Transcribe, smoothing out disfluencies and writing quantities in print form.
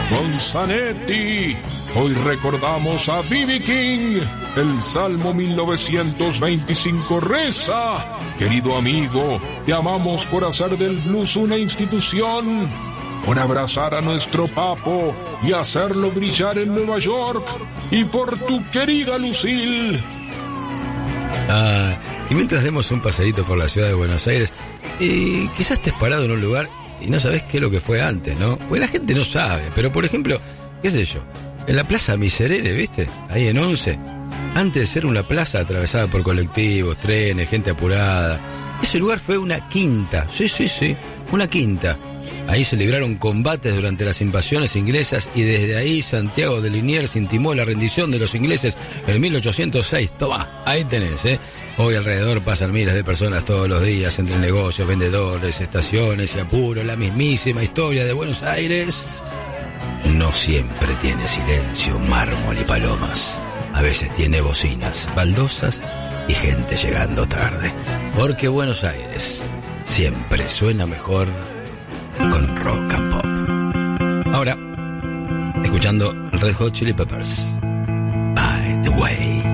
Gonzanetti. Hoy recordamos a B.B. King. El Salmo 1925 reza: querido amigo, te amamos por hacer del blues una institución, por abrazar a nuestro papo y hacerlo brillar en Nueva York, y por tu querida Lucille. Y mientras demos un paseíto por la ciudad de Buenos Aires, quizás estés parado en un lugar y no sabes qué es lo que fue antes, ¿no? Pues la gente no sabe, pero por ejemplo, qué sé yo, en la Plaza Miserere, ¿viste? Ahí en 11, antes de ser una plaza atravesada por colectivos, trenes, gente apurada, ese lugar fue una quinta, sí, una quinta. Ahí se libraron combates durante las invasiones inglesas y desde ahí Santiago de Liniers intimó la rendición de los ingleses en 1806. Toma, ahí tenés, ¿eh? Hoy alrededor pasan miles de personas todos los días entre negocios, vendedores, estaciones y apuros. La mismísima historia de Buenos Aires no siempre tiene silencio, mármol y palomas. A veces tiene bocinas, baldosas y gente llegando tarde. Porque Buenos Aires siempre suena mejor con rock and pop. Ahora, escuchando Red Hot Chili Peppers, By the Way.